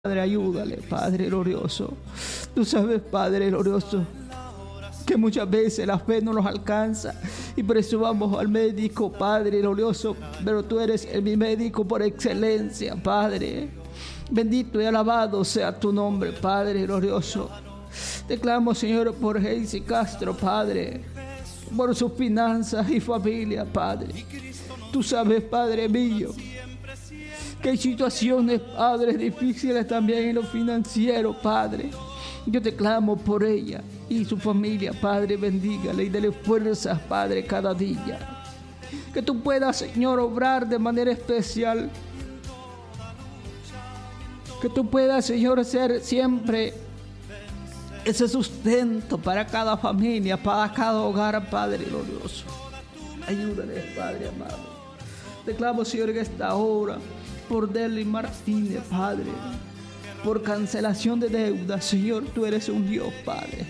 Padre, ayúdale, Padre glorioso. Tú sabes, Padre glorioso, que muchas veces la fe no nos alcanza y por eso vamos al médico, Padre glorioso, pero tú eres mi médico por excelencia, Padre. Bendito y alabado sea tu nombre, Padre glorioso. Te clamo, Señor, por Geisy Castro, Padre, por sus finanzas y familia, Padre. Tú sabes, Padre mío, que hay situaciones, Padre, difíciles también en lo financiero, Padre. Yo te clamo por ella y su familia, Padre, bendígale y dele fuerzas, Padre, cada día. Que tú puedas, Señor, obrar de manera especial. Que tú puedas, Señor, ser siempre ese sustento para cada familia, para cada hogar, Padre glorioso. Ayúdale, Padre amado. Te clamo, Señor, en esta hora por Deli Martínez, Padre, por cancelación de deudas. Señor, tú eres un Dios, Padre,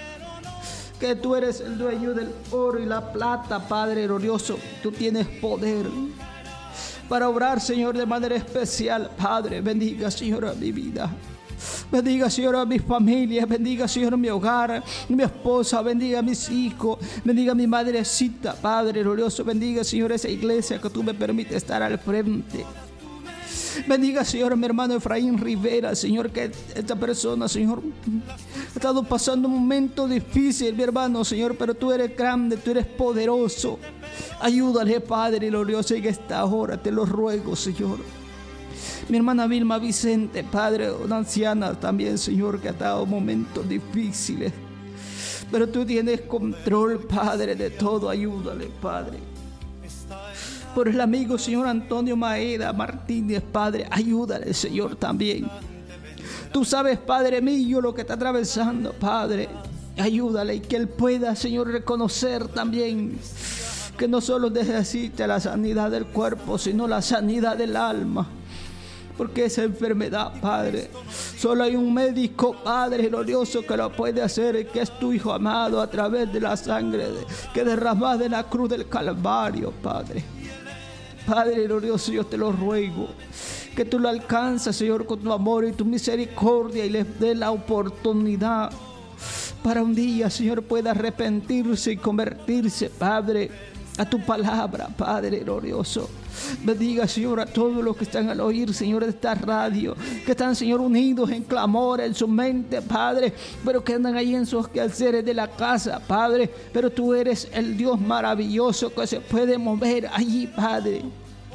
que tú eres el dueño del oro y la plata, Padre glorioso. Tú tienes poder para obrar, Señor, de manera especial, Padre. Bendiga, Señor, a mi vida. Bendiga, Señor, a mi familia. Bendiga, Señor, a mi hogar, mi esposa. Bendiga a mis hijos. Bendiga a mi madrecita, Padre glorioso. Bendiga, Señor, esa iglesia que tú me permites estar al frente. Bendiga, Señor, a mi hermano Efraín Rivera, Señor, que esta persona, Señor, ha estado pasando un momento difícil, mi hermano, Señor, pero tú eres grande, tú eres poderoso. Ayúdale, Padre glorioso, en esta hora, te lo ruego, Señor. Mi hermana Vilma Vicente, Padre, una anciana también, Señor, que ha estado momentos difíciles, pero tú tienes control, Padre, de todo. Ayúdale, Padre. Por el amigo, Señor, Antonio Maeda Martínez, Padre, ayúdale, Señor, también. Tú sabes, Padre mío, lo que está atravesando, Padre. Ayúdale y que él pueda, Señor, reconocer también que no solo necesita la sanidad del cuerpo, sino la sanidad del alma. Porque esa enfermedad, Padre, solo hay un médico, Padre glorioso, que lo puede hacer, que es tu Hijo amado, a través de la sangre que derramaste en la cruz del Calvario, Padre. Padre glorioso, yo te lo ruego, que tú lo alcanzas, Señor, con tu amor y tu misericordia, y les dé la oportunidad para un día, Señor, pueda arrepentirse y convertirse, Padre, a tu palabra, Padre glorioso. Bendiga, Señor, a todos los que están al oír, Señor, de esta radio, que están, Señor, unidos en clamor en su mente, Padre, pero que andan ahí en sus quehaceres de la casa, Padre, pero tú eres el Dios maravilloso que se puede mover allí, Padre.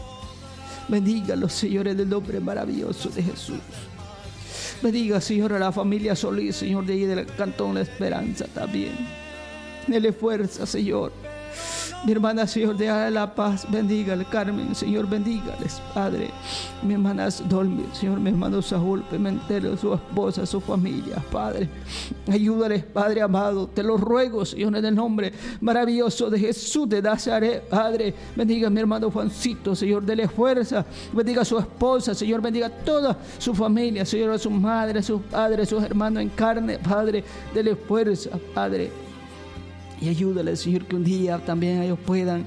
Bendígalos, Señor, en el nombre maravilloso de Jesús. Bendiga, Señor, a la familia Solís, Señor, de ahí del Cantón La Esperanza también. Dele fuerza, Señor. Mi hermana, Señor, de La Paz, bendígale. Carmen, Señor, bendígales, Padre. Mi hermana Dolmi, Señor, mi hermano Saúl Pimentel, su esposa, su familia, Padre. Ayúdales, Padre amado. Te lo ruego, Señor, en el nombre maravilloso de Jesús de Nazaret, Padre. Bendiga a mi hermano Juancito, Señor, dele fuerza. Bendiga a su esposa, Señor, bendiga a toda su familia, Señor, a su madre, a sus padres, a sus hermanos en carne, Padre. Dele fuerza, Padre. Y ayúdale, Señor, que un día también ellos puedan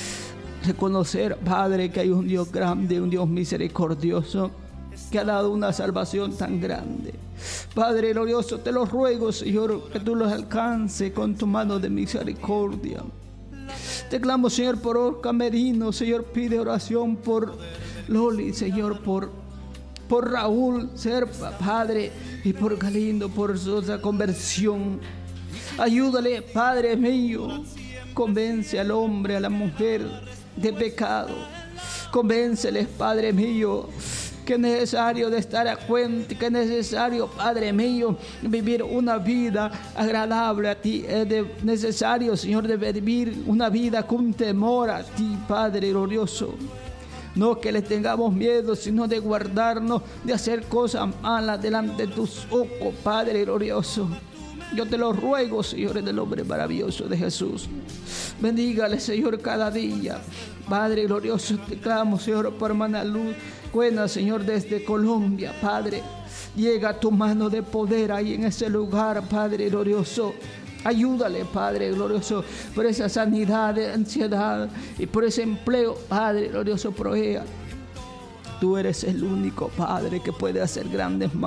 reconocer, Padre, que hay un Dios grande, un Dios misericordioso, que ha dado una salvación tan grande. Padre glorioso, te lo ruego, Señor, que tú los alcances con tu mano de misericordia. Te clamo, Señor, por Oscar Merino, Señor, pide oración por Loli, Señor, por Raúl Serpa, Padre, y por Galindo, por su conversión. Ayúdale, Padre mío. Convence al hombre, a la mujer de pecado. Convénceles, Padre mío, que es necesario de estar a cuenta, que es necesario, Padre mío, vivir una vida agradable a ti. Es necesario, Señor, de vivir una vida con temor a ti, Padre glorioso. No que le tengamos miedo, sino de guardarnos de hacer cosas malas delante de tus ojos, Padre glorioso. Yo te lo ruego, Señor, en el nombre maravilloso de Jesús. Bendígale, Señor, cada día. Padre glorioso, te clamo, Señor, por hermana Luz Cuena, Señor, desde Colombia, Padre. Llega tu mano de poder ahí en ese lugar, Padre glorioso. Ayúdale, Padre glorioso, por esa sanidad de ansiedad y por ese empleo, Padre glorioso, provea. Tú eres el único, Padre, que puede hacer grandes